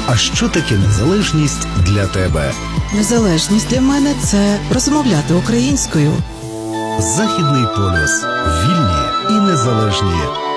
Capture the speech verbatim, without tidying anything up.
А що таке незалежність для тебе? Незалежність для мене – це розмовляти українською. Західний полюс. Вільні і незалежні